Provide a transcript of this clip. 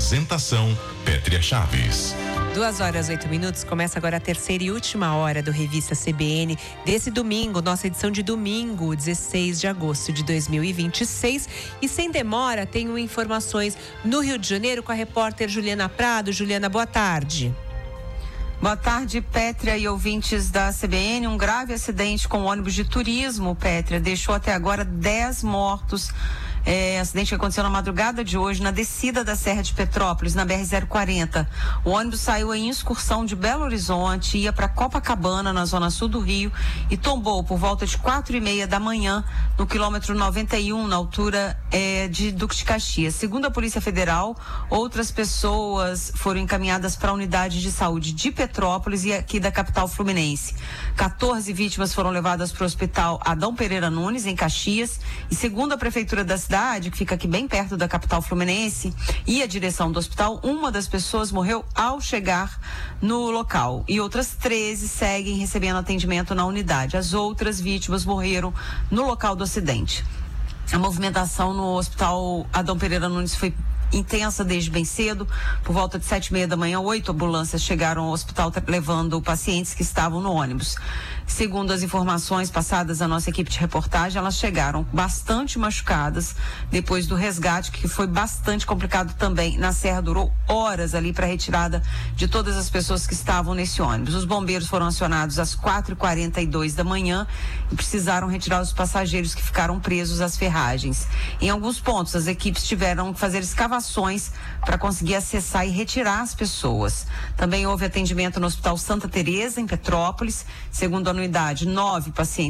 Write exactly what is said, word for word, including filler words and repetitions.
Apresentação Pétria Chaves. Duas horas, oito minutos. Começa agora a terceira e última hora do Revista C B N desse domingo, nossa edição de domingo, dezesseis de agosto de dois mil e vinte e seis. E sem demora, tenho informações no Rio de Janeiro com a repórter Juliana Prado. Juliana, boa tarde. Boa tarde, Pétria e ouvintes da C B N. Um grave acidente com ônibus de turismo, Pétria, deixou até agora dez mortos. É, acidente que aconteceu na madrugada de hoje, na descida da Serra de Petrópolis, na B R zero quarenta. O ônibus saiu em excursão de Belo Horizonte, ia para Copacabana, na zona sul do Rio, e tombou por volta de quatro e meia da manhã, no quilômetro noventa e um, na altura é, de Duque de Caxias. Segundo a Polícia Federal, outras pessoas foram encaminhadas para a unidade de saúde de Petrópolis e aqui da capital fluminense. quatorze vítimas foram levadas para o hospital Adão Pereira Nunes, em Caxias, e segundo a Prefeitura da cidade, que fica aqui bem perto da capital fluminense, e a direção do hospital, uma das pessoas morreu ao chegar no local e outras treze seguem recebendo atendimento na unidade. As outras vítimas morreram no local do acidente. A movimentação no hospital Adão Pereira Nunes foi intensa desde bem cedo. Por volta de sete e meia da manhã, oito ambulâncias chegaram ao hospital levando pacientes que estavam no ônibus. Segundo as informações passadas à nossa equipe de reportagem, elas chegaram bastante machucadas depois do resgate, que foi bastante complicado também na Serra. Durou horas ali para a retirada de todas as pessoas que estavam nesse ônibus. Os bombeiros foram acionados às quatro e quarenta e dois da manhã e precisaram retirar os passageiros que ficaram presos às ferragens. Em alguns pontos, as equipes tiveram que fazer escavações para conseguir acessar e retirar as pessoas. Também houve atendimento no Hospital Santa Teresa, em Petrópolis. Segundo a unidade, nove pacientes